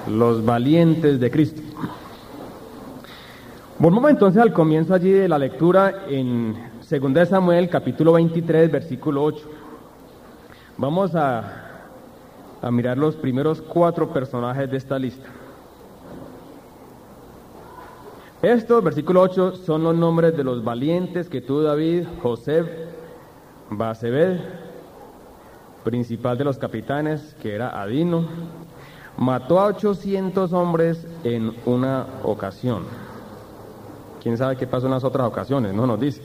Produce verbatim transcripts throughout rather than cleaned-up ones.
los valientes de Cristo. Volvamos entonces al comienzo allí de la lectura en Segunda de Samuel, capítulo veintitrés, versículo ocho. Vamos a, a mirar los primeros cuatro personajes de esta lista. Estos, versículo ocho, son los nombres de los valientes que tuvo David: José, Basebed, principal de los capitanes, que era Adino, mató a ochocientos hombres en una ocasión. ¿Quién sabe qué pasó en las otras ocasiones? No nos dice.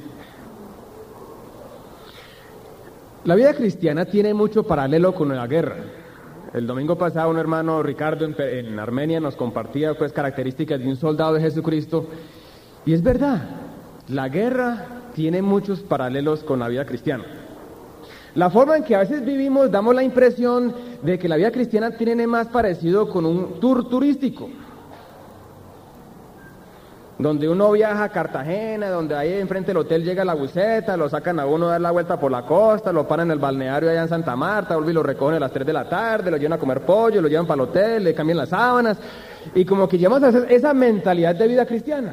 La vida cristiana tiene mucho paralelo con la guerra. El domingo pasado un hermano, Ricardo, en, en Armenia, nos compartía pues características de un soldado de Jesucristo. Y es verdad, la guerra tiene muchos paralelos con la vida cristiana. La forma en que a veces vivimos, damos la impresión de que la vida cristiana tiene más parecido con un tour turístico, donde uno viaja a Cartagena, donde ahí enfrente del hotel llega la buseta, lo sacan a uno a dar la vuelta por la costa, lo paran en el balneario allá en Santa Marta, vuelven y lo recogen a las tres de la tarde, lo llevan a comer pollo, lo llevan para el hotel, le cambian las sábanas, y como que llevamos esa, esa mentalidad de vida cristiana.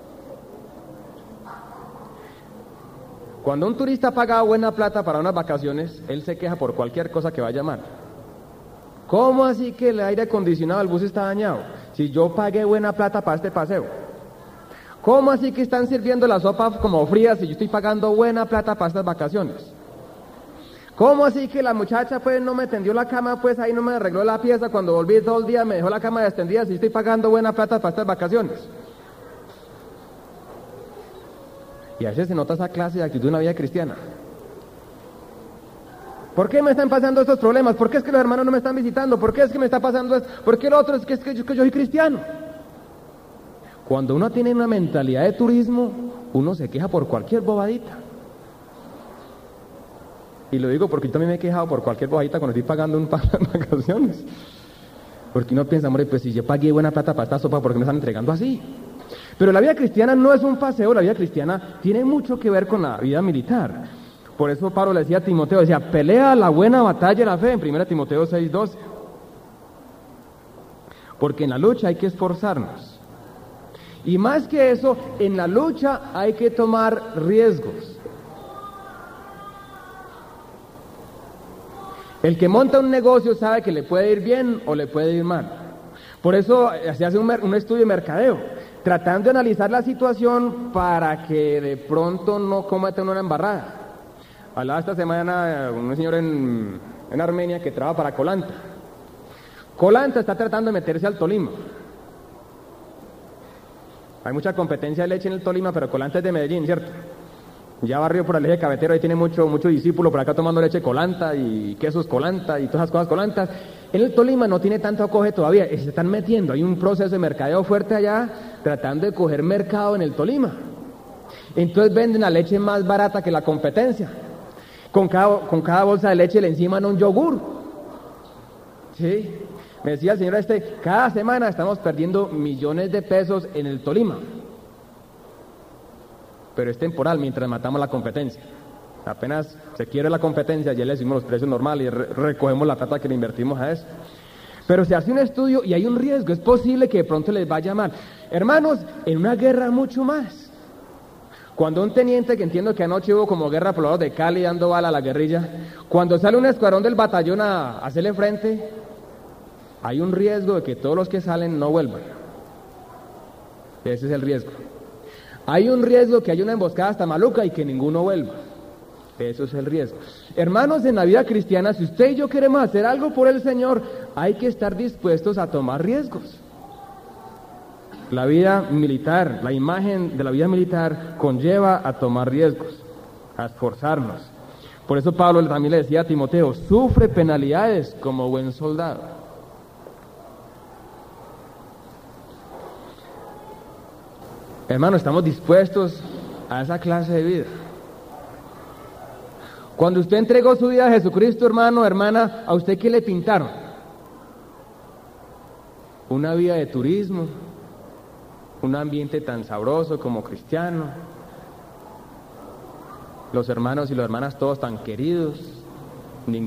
Cuando un turista paga buena plata para unas vacaciones, él se queja por cualquier cosa que vaya mal. ¿Cómo así que el aire acondicionado del bus está dañado? Si yo pagué buena plata para este paseo. ¿Cómo así que están sirviendo la sopa como fría si yo estoy pagando buena plata para estas vacaciones? ¿Cómo así que la muchacha pues no me tendió la cama, pues ahí no me arregló la pieza, cuando volví todo el día me dejó la cama extendida si yo estoy pagando buena plata para estas vacaciones? Y a veces se nota esa clase de actitud en la vida cristiana. ¿Por qué me están pasando estos problemas? ¿Por qué es que los hermanos no me están visitando? ¿Por qué es que me está pasando esto? ¿Por qué lo otro es que, es que, yo, que yo soy cristiano? Cuando uno tiene una mentalidad de turismo, uno se queja por cualquier bobadita. Y lo digo porque yo también me he quejado por cualquier bobadita cuando estoy pagando un par de vacaciones. Porque uno piensa, hombre, pues si yo pagué buena plata para esta sopa, ¿por qué me están entregando así? Pero la vida cristiana no es un paseo, la vida cristiana tiene mucho que ver con la vida militar. Por eso Pablo le decía a Timoteo, decía, pelea la buena batalla de la fe, en primera Timoteo seis doce. Porque en la lucha hay que esforzarnos. Y más que eso, en la lucha hay que tomar riesgos. El que monta un negocio sabe que le puede ir bien o le puede ir mal. Por eso se hace un, un estudio de mercadeo, tratando de analizar la situación para que de pronto no cometa una embarrada. Hablaba esta semana un señor en, en Armenia que trabaja para Colanta. Colanta está tratando de meterse al Tolima. Hay mucha competencia de leche en el Tolima, pero Colanta es de Medellín, ¿cierto? Ya barrio por el eje cafetero, ahí tiene mucho, mucho discípulo por acá tomando leche Colanta y quesos Colanta y todas esas cosas Colantas. En el Tolima no tiene tanto acoge todavía, se están metiendo, hay un proceso de mercadeo fuerte allá, tratando de coger mercado en el Tolima. Entonces venden la leche más barata que la competencia. Con cada, con cada bolsa de leche le enciman un yogur. ¿Sí? Me decía el señor este, cada semana estamos perdiendo millones de pesos en el Tolima. Pero es temporal mientras matamos la competencia. Apenas se quiere la competencia, ya le decimos los precios normales y re recogemos la plata que le invertimos a eso. Pero se hace un estudio y hay un riesgo, es posible que de pronto les vaya mal. Hermanos, en una guerra mucho más. Cuando un teniente, que entiendo que anoche hubo como guerra por los lados de Cali dando bala a la guerrilla, cuando sale un escuadrón del batallón a hacerle frente, hay un riesgo de que todos los que salen no vuelvan. Ese es el riesgo. Hay un riesgo que haya una emboscada hasta maluca y que ninguno vuelva. Eso es el riesgo. Hermanos, en la vida cristiana, si usted y yo queremos hacer algo por el Señor, hay que estar dispuestos a tomar riesgos. La vida militar, la imagen de la vida militar conlleva a tomar riesgos, a esforzarnos. Por eso Pablo también le decía a Timoteo, sufre penalidades como buen soldado. Hermano, estamos dispuestos a esa clase de vida. Cuando usted entregó su vida a Jesucristo, hermano, hermana, ¿a usted qué le pintaron? Una vida de turismo, un ambiente tan sabroso como cristiano, los hermanos y las hermanas todos tan queridos.